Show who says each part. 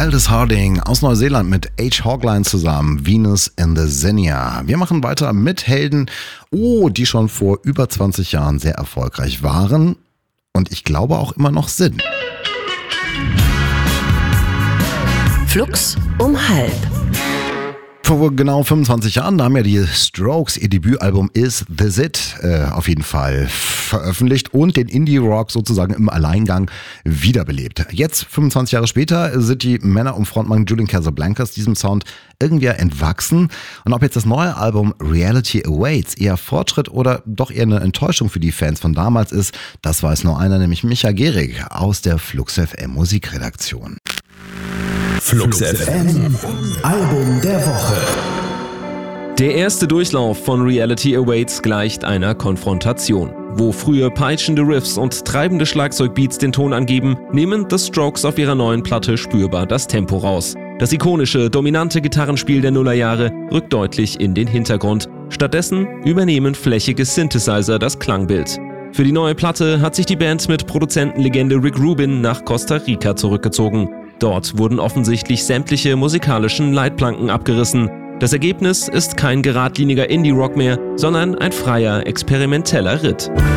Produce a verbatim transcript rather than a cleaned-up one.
Speaker 1: Aldous Harding aus Neuseeland mit H. Hogline zusammen, Venus in the Xenia. Wir machen weiter mit Helden, oh, die schon vor über zwanzig Jahren sehr erfolgreich waren und ich glaube auch immer noch sind.
Speaker 2: Flux um halb.
Speaker 1: Vor genau fünfundzwanzig Jahren, da haben ja die Strokes ihr Debütalbum Is This It äh, auf jeden Fall veröffentlicht und den Indie-Rock sozusagen im Alleingang wiederbelebt. Jetzt, fünfundzwanzig Jahre später, sind die Männer um Frontmann Julian Casablancas diesem Sound irgendwie entwachsen. Und ob jetzt das neue Album Reality Awaits eher Fortschritt oder doch eher eine Enttäuschung für die Fans von damals ist, das weiß nur einer, nämlich Micha Gehrig aus der Flux F M Musikredaktion.
Speaker 3: Flux F M, Album der Woche.
Speaker 4: Der erste Durchlauf von Reality Awaits gleicht einer Konfrontation. Wo früher peitschende Riffs und treibende Schlagzeugbeats den Ton angeben, nehmen The Strokes auf ihrer neuen Platte spürbar das Tempo raus. Das ikonische, dominante Gitarrenspiel der Nullerjahre rückt deutlich in den Hintergrund. Stattdessen übernehmen flächige Synthesizer das Klangbild. Für die neue Platte hat sich die Band mit Produzentenlegende Rick Rubin nach Costa Rica zurückgezogen. Dort wurden offensichtlich sämtliche musikalischen Leitplanken abgerissen. Das Ergebnis ist kein geradliniger Indie-Rock mehr, sondern ein freier, experimenteller Ritt.